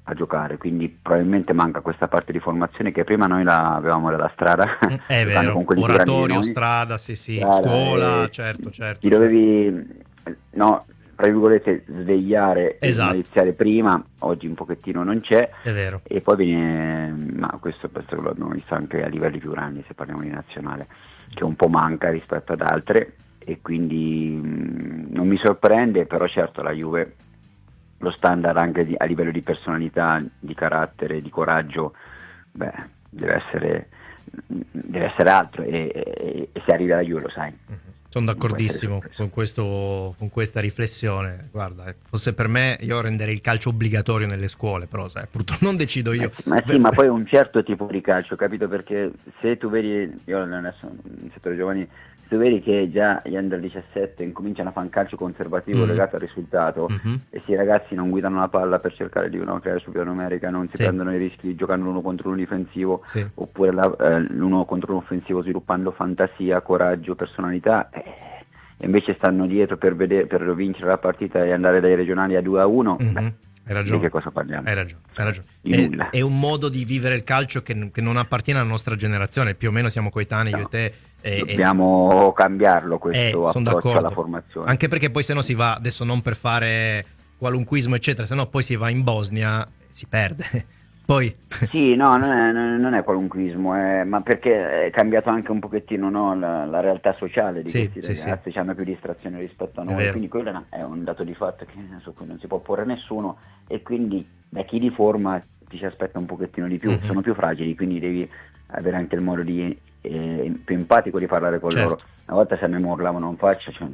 a giocare, quindi probabilmente manca questa parte di formazione che prima noi la avevamo dalla strada, È giocando vero, con quelli più grandi di oratorio, noi, strada, sì, sì, strada, scuola, e certo, ti certo, certo. dovevi, no, tra virgolette, svegliare e Esatto, maliziare prima, oggi un pochettino non c'è, è vero. e poi viene, ma questo penso che lo abbiamo visto anche a livelli più grandi, se parliamo di nazionale, che un po' manca rispetto ad altre, e quindi non mi sorprende, però certo la Juve, lo standard anche a livello di personalità, di carattere, di coraggio, beh, deve essere altro, e se arrivi alla Juve lo sai, Sono non può essere d'accordissimo sorpreso. con con questa riflessione. Guarda, fosse per me, io renderei il calcio obbligatorio nelle scuole, però sai, purtroppo non decido io. Ma sì, ma poi un certo tipo di calcio, capito? Perché se tu vedi, io adesso in settore giovani, se tu vedi che già gli under 17 incominciano a fare un calcio conservativo Mm, legato al risultato, mhm, e se i ragazzi non guidano la palla per cercare di non creare subito numerica, non si sì, prendono i rischi giocando l'uno contro l'uno difensivo, sì. oppure l'uno contro l'uno offensivo sviluppando fantasia, coraggio, personalità, e invece stanno dietro per vincere la partita e andare dai regionali a 2-1, beh, Mhm. Hai di che ragione, cosa parliamo? hai ragione, hai Cioè, ragione. di nulla. È un modo di vivere il calcio che non appartiene alla nostra generazione, più o meno siamo coetanei io e No, te, dobbiamo cambiarlo questo sono approccio alla d'accordo. formazione. Anche perché poi se no si va, adesso non per fare qualunquismo eccetera, se no poi si va in Bosnia e si perde. Poi, Sì, no, non è qualunquismo, ma perché è cambiato anche un pochettino, no, la realtà sociale di sì, questi sì, sì, ragazzi, hanno più distrazioni rispetto a è noi, vero. quindi quello è un dato di fatto su cui non si può porre nessuno, e quindi da chi li forma ti si aspetta un pochettino di più, Mhm. sono più fragili, quindi devi avere anche il modo più empatico di parlare con loro. Certo. Una volta se a me mi urlavano in faccia, cioè,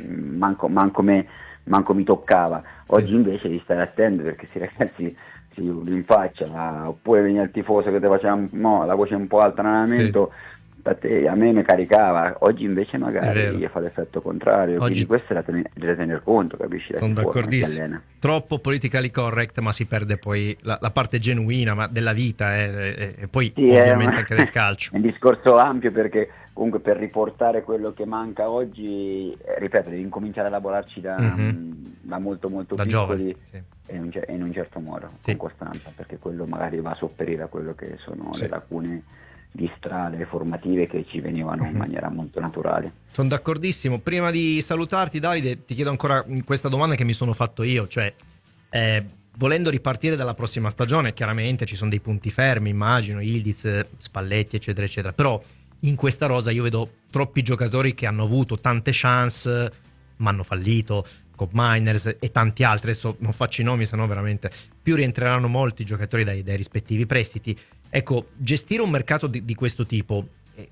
manco mi toccava. Sì. Oggi invece devi stare attento, perché questi ragazzi si urli in faccia, oppure veniva il tifoso che ti faceva la voce un po' alta in Sì, allenamento, a me mi caricava. Oggi invece è magari vero. gli fa l'effetto contrario, quindi Oggi questo è da tener conto, capisci, da sono chi forma, chi d'accordissimo. allena. Troppo politically correct, ma si perde poi la parte genuina della vita e poi Sì, ovviamente anche del calcio. è un discorso ampio, perché comunque per riportare quello che manca oggi, ripeto, devi incominciare a lavorarci Mhm. da molto molto Da giovani, piccoli, sì. e in un certo modo, con Sì. costanza, perché quello magari va a sopperire a quello che sono le Sì. lacune di strade formative che ci venivano in Mhm. maniera molto naturale. Sono d'accordissimo. Prima di salutarti, Davide, ti chiedo ancora questa domanda che mi sono fatto io, cioè eh, volendo ripartire dalla prossima stagione, chiaramente ci sono dei punti fermi, immagino, Ildiz, Spalletti, eccetera, eccetera, però in questa rosa io vedo troppi giocatori che hanno avuto tante chance, ma hanno fallito, Cobb Miners e tanti altri, adesso non faccio i nomi, sennò veramente più rientreranno molti giocatori dai rispettivi prestiti. Ecco, gestire un mercato di questo tipo,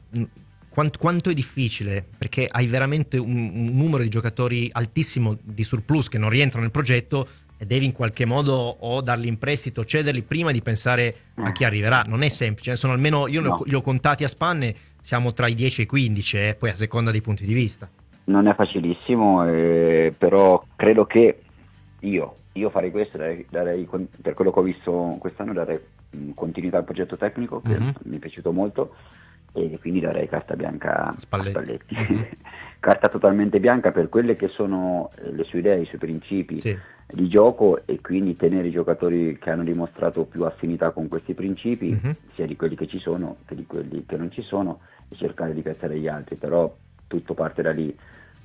quanto è difficile, perché hai veramente un numero di giocatori altissimo di surplus che non rientrano nel progetto e devi in qualche modo o darli in prestito o cederli prima di pensare a chi arriverà. Non è semplice, sono almeno io No, li ho contati a spanne, siamo tra i 10 e i 15, poi a seconda dei punti di vista. non è facilissimo, però credo che io farei questo, per quello che ho visto quest'anno, darei continuità al progetto tecnico, che Mhm. mi è piaciuto molto, e quindi darei carta bianca a Spalletti. Spalletti. Mhm. Carta totalmente bianca per quelle che sono le sue idee, i suoi principi Sì. di gioco, e quindi tenere i giocatori che hanno dimostrato più affinità con questi principi, Mhm. sia di quelli che ci sono che di quelli che non ci sono, e cercare di piazzare gli altri, però tutto parte da lì,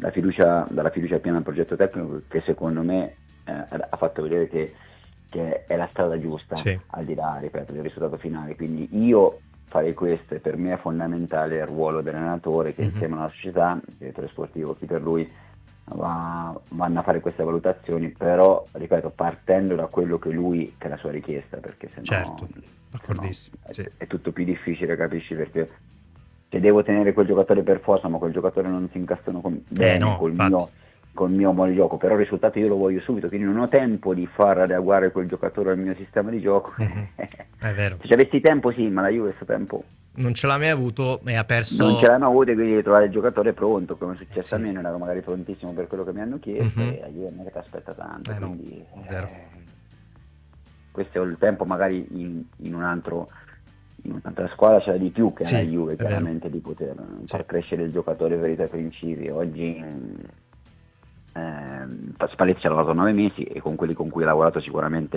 dalla fiducia piena al progetto tecnico, che secondo me ha fatto vedere che è la strada giusta, Sì. al di là, ripeto, del risultato finale. Quindi io farei questo, e per me è fondamentale il ruolo dell'allenatore, che Mhm. insieme alla società, il direttore sportivo, chi per lui, vanno a fare queste valutazioni, però ripeto, partendo da quello che è la sua richiesta, perché sennò, Certo, sennò d'accordissimo. è, Sì. è tutto più difficile, capisci? Perché se devo tenere quel giocatore per forza, ma quel giocatore non si incastrano bene No, infatti. col mio modo di gioco, però il risultato io lo voglio subito, quindi non ho tempo di far adeguare quel giocatore al mio sistema di gioco. Mhm. È vero. Se ci avessi tempo sì, ma la Juve questo tempo Non ce l'ha mai avuto e ha non ce perso. l'hanno avuto, e quindi devi trovare il giocatore pronto, come è successo a Sì. me, non ero magari prontissimo per quello che mi hanno chiesto, Mhm. e la Juve non è che ti aspetta tanto, No, quindi è vero. questo è il tempo magari in un'altra squadra c'era di più che nella Sì, Juve, è vero. chiaramente, di poter Sì. far crescere il giocatore per i tuoi principi. Oggi Spalletti ci ha lavorato 9 mesi, e con quelli con cui ha lavorato sicuramente